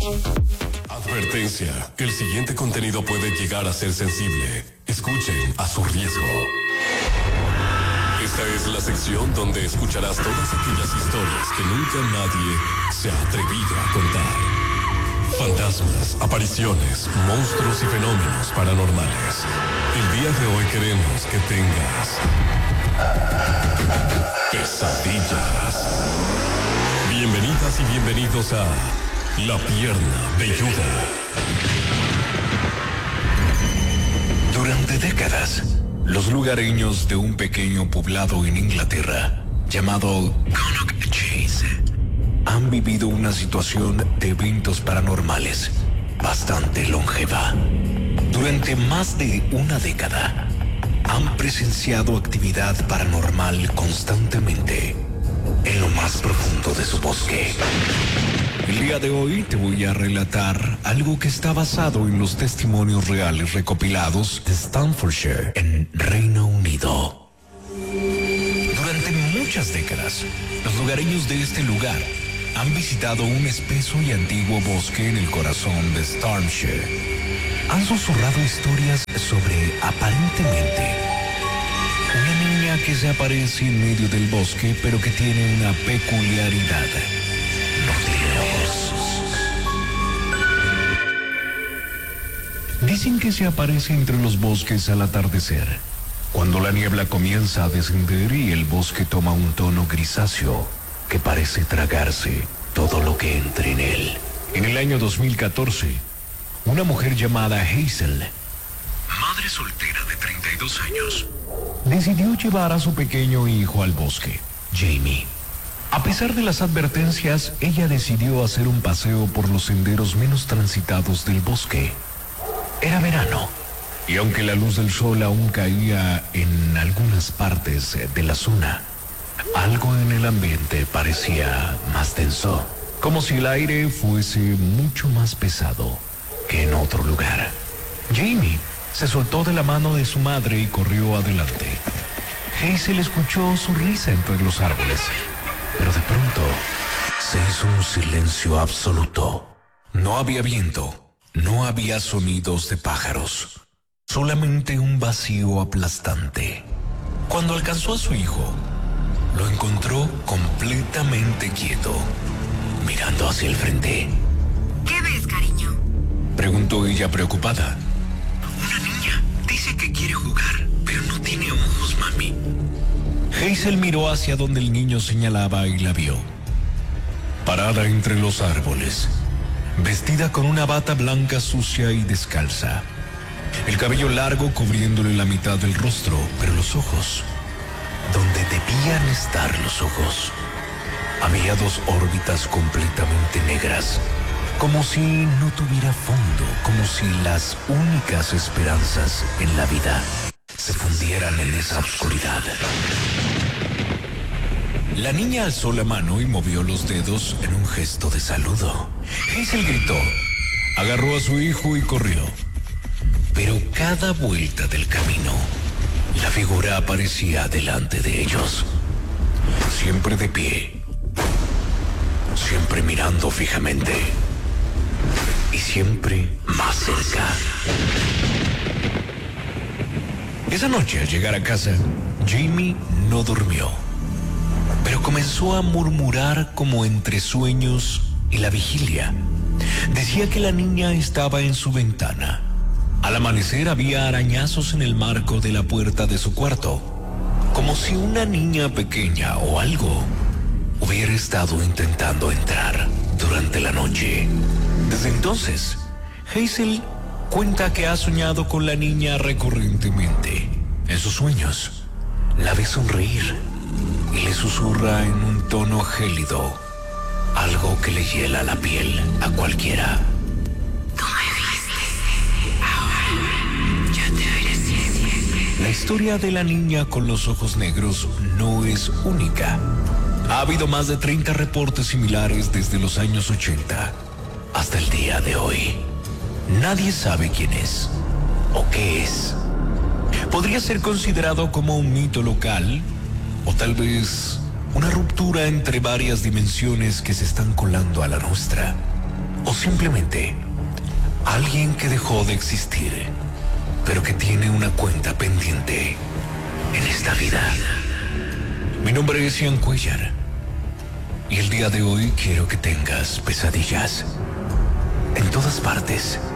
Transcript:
Advertencia, el siguiente contenido puede llegar a ser sensible. Escuchen a su riesgo. Esta es la sección donde escucharás todas aquellas historias que nunca nadie se ha atrevido a contar. Fantasmas, apariciones, monstruos y fenómenos paranormales. El día de hoy queremos que tengas pesadillas. Bienvenidas y bienvenidos a La Pierna Velluda. Durante décadas, los lugareños de un pequeño poblado en Inglaterra, llamado Connaught Chase, han vivido una situación de eventos paranormales bastante longeva. Durante más de una década, han presenciado actividad paranormal constantemente en lo más profundo de su bosque. El día de hoy te voy a relatar algo que está basado en los testimonios reales recopilados de Staffordshire, en Reino Unido. Durante muchas décadas, los lugareños de este lugar han visitado un espeso y antiguo bosque en el corazón de Staffordshire. Han susurrado historias sobre, aparentemente, una niña que se aparece en medio del bosque, pero que tiene una peculiaridad. No tiene ojos. Dicen que se aparece entre los bosques al atardecer, cuando la niebla comienza a descender y el bosque toma un tono grisáceo que parece tragarse todo lo que entre en él. En el año 2014, una mujer llamada Hazel, madre soltera de 32 años, decidió llevar a su pequeño hijo al bosque, Jamie. A pesar de las advertencias, ella decidió hacer un paseo por los senderos menos transitados del bosque. Era verano, y aunque la luz del sol aún caía en algunas partes de la zona, algo en el ambiente parecía más denso, como si el aire fuese mucho más pesado que en otro lugar. Jamie se soltó de la mano de su madre y corrió adelante. Hazel escuchó su risa entre los árboles, pero de pronto se hizo un silencio absoluto. No había viento, no había sonidos de pájaros, solamente un vacío aplastante. Cuando alcanzó a su hijo, lo encontró completamente quieto, mirando hacia el frente. ¿Qué ves, cariño? Preguntó ella preocupada. Una niña dice que quiere jugar, pero no tiene ojos, mami. Hazel miró hacia donde el niño señalaba y la vio. Parada entre los árboles, vestida con una bata blanca sucia y descalza. El cabello largo cubriéndole la mitad del rostro, pero los ojos, donde debían estar los ojos, había dos órbitas completamente negras, como si no tuviera fondo, como si las únicas esperanzas en la vida se fundieran en esa oscuridad. La niña alzó la mano y movió los dedos en un gesto de saludo. Hazel gritó, agarró a su hijo y corrió. Pero cada vuelta del camino, la figura aparecía delante de ellos, siempre de pie, siempre mirando fijamente y siempre más cerca. Esa noche, al llegar a casa, Jamie no durmió, pero comenzó a murmurar como entre sueños y la vigilia. Decía que la niña estaba en su ventana. Al amanecer había arañazos en el marco de la puerta de su cuarto, como si una niña pequeña o algo hubiera estado intentando entrar durante la noche. Desde entonces, Hazel cuenta que ha soñado con la niña recurrentemente. En sus sueños, la ve sonreír y le susurra en un tono gélido, algo que le hiela la piel a cualquiera. La historia de la niña con los ojos negros no es única. Ha habido más de 30 reportes similares desde los años 80 hasta el día de hoy. Nadie sabe quién es o qué es. Podría ser considerado como un mito local o tal vez una ruptura entre varias dimensiones que se están colando a la nuestra. O simplemente alguien que dejó de existir, pero que tiene una cuenta pendiente en esta vida. Mi nombre es Ian Cuellar y el día de hoy quiero que tengas pesadillas en todas partes.